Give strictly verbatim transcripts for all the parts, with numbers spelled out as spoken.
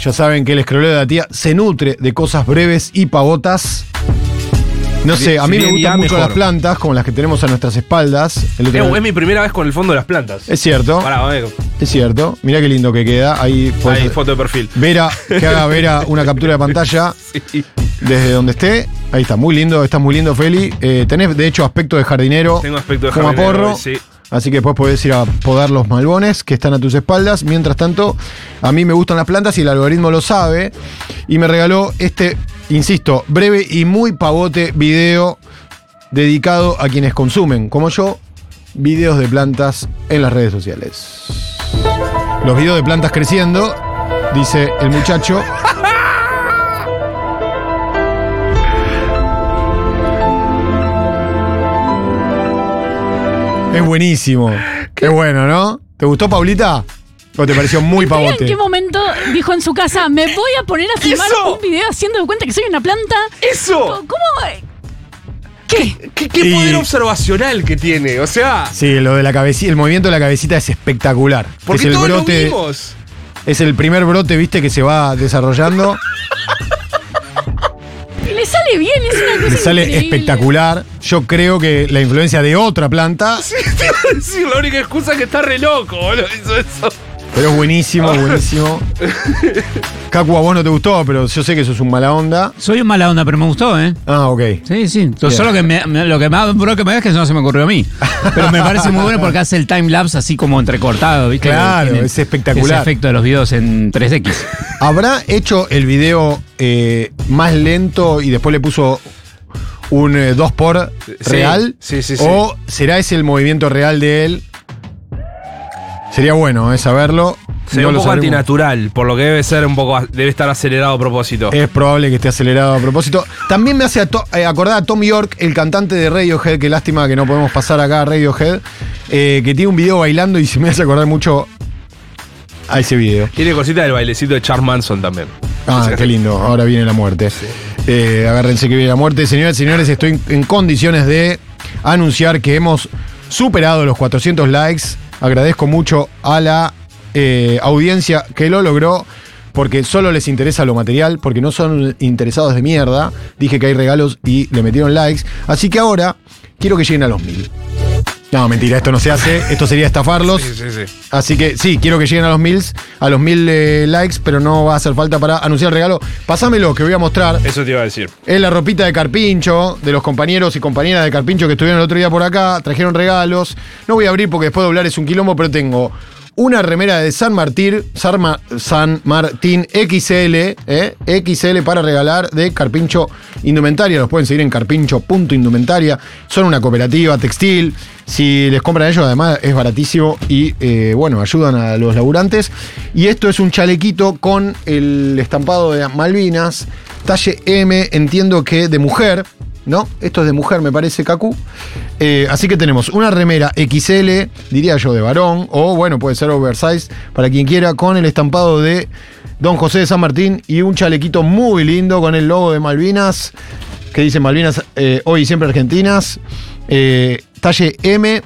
ya saben que el escroleo de la tía se nutre de cosas breves y pavotas. No sé, a mí me gustan mucho las plantas, como las que tenemos a nuestras espaldas. El otro Eh, día- es mi primera vez con el fondo de las plantas. Es cierto, Pará, a ver. es cierto. Mirá qué lindo que queda. Ahí, podés- Ahí, foto de perfil. Vera, que haga Vera una captura de pantalla Sí. desde donde esté. Ahí está, muy lindo, estás muy lindo, Feli. Eh, tenés, de hecho, aspecto de jardinero. Tengo aspecto de Fuma jardinero porro. hoy, sí. Así que después podés ir a podar los malbones que están a tus espaldas. Mientras tanto, a mí me gustan las plantas y el algoritmo lo sabe. Y me regaló este, insisto, breve y muy pavote video dedicado a quienes consumen, como yo, videos de plantas en las redes sociales. Los videos de plantas creciendo, dice el muchacho. Es buenísimo. Qué bueno, ¿no? ¿Te gustó, Paulita? ¿O te pareció muy ¿En pavote? qué momento dijo en su casa, me voy a poner a filmar ¡Eso! un video haciendo de cuenta que soy una planta? ¡Eso! ¿Cómo? ¿Qué? ¿Qué, qué Y- poder observacional que tiene? O sea, Sí, lo de la cabecita, el movimiento de la cabecita es espectacular. porque es el todos lo brote, vimos. es el primer brote, viste, que se va desarrollando. Le sale bien, es una cosa Le sale increíble. espectacular. Yo creo que la influencia de otra planta, Sí, te iba a decir, la única excusa es que está re loco, boludo. Hizo eso. pero es buenísimo, buenísimo. Cacu, a vos no te gustó, pero yo sé que sos un mala onda. Soy un mala onda, pero me gustó, ¿eh? Ah, ok. Sí, sí. Entonces, solo que me, me- lo que más bro que me da es que no se me ocurrió a mí. Pero me parece muy bueno porque hace el timelapse así como entrecortado, ¿viste? Claro, Tiene es espectacular. Ese efecto de los videos en tres equis. ¿Habrá hecho el video eh, más lento y después le puso un eh, dos por Sí, real? sí, sí, sí. ¿O será ese el movimiento real de él? Sería bueno, ¿eh? Saberlo. Se ve No un lo poco sabremos. antinatural, por lo que debe ser un poco, debe estar acelerado a propósito. Es probable que esté acelerado a propósito. También me hace a to- eh, acordar a Tom York, el cantante de Radiohead, que lástima que no podemos pasar acá a Radiohead, eh, que tiene un video bailando y se me hace acordar mucho a ese video. Tiene cosita del bailecito de Charles Manson también. Ah, Sí. qué lindo. Ahora viene la muerte. Eh, agárrense que viene la muerte. Señoras y señores, estoy en, en condiciones de anunciar que hemos superado los cuatrocientos likes. Agradezco mucho a la eh, audiencia que lo logró, porque solo les interesa lo material, porque no son interesados de mierda. Dije que hay regalos y le metieron likes. Así que ahora quiero que lleguen a los mil. No, mentira, esto no se hace. Esto sería estafarlos. Sí, sí, sí. Así que sí, quiero que lleguen a los mil, a los mil eh, likes, pero no va a hacer falta para anunciar el regalo. Pásamelo, que voy a mostrar. Eso te iba a decir. Es la ropita de Carpincho, de los compañeros y compañeras de Carpincho que estuvieron el otro día por acá. Trajeron regalos. No voy a abrir porque después de doblar es un quilombo, pero tengo una remera de San Martín, San, Ma- San Martín X L, ¿eh? X L para regalar de Carpincho Indumentaria. Los pueden seguir en carpincho punto indumentaria. Son una cooperativa textil. Si les compran a ellos, además es baratísimo y, eh, bueno, ayudan a los laburantes. Y esto es un chalequito con el estampado de Malvinas, talle M, entiendo que de mujer, ¿no? Esto es de mujer, me parece, Cacu. Eh, así que tenemos una remera X L, diría yo, de varón, o bueno, puede ser oversize, para quien quiera, con el estampado de Don José de San Martín y un chalequito muy lindo con el logo de Malvinas, que dice Malvinas eh, hoy y siempre Argentinas. Eh, talle M.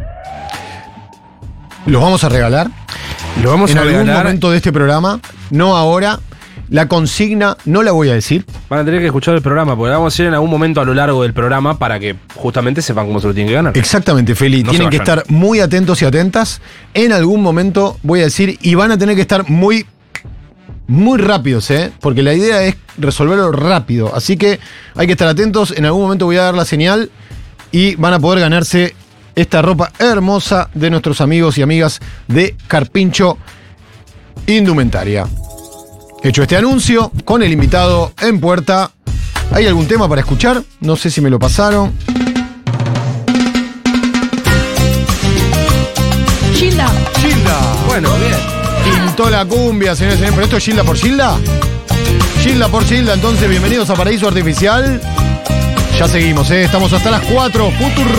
Los vamos a regalar Lo vamos en a algún regalar. momento de este programa, no ahora. La consigna no la voy a decir. Van a tener que escuchar el programa, porque la vamos a hacer en algún momento a lo largo del programa para que justamente sepan cómo se lo tienen que ganar. Exactamente, Feli. No Tienen se que vayan. estar muy atentos y atentas. En algún momento voy a decir, y van a tener que estar muy, muy rápidos, ¿eh? Porque la idea es resolverlo rápido. Así que hay que estar atentos. En algún momento voy a dar la señal y van a poder ganarse esta ropa hermosa de nuestros amigos y amigas de Carpincho Indumentaria. Hecho este anuncio, con el invitado en puerta, ¿hay algún tema para escuchar? No sé si me lo pasaron. Gilda. Gilda. Bueno, bien. Pintó la cumbia, señores y señores. ¿Pero esto es Gilda por Gilda? Gilda por Gilda, entonces bienvenidos a Paraíso Artificial. Ya seguimos, ¿eh? Estamos hasta las cuatro. Futur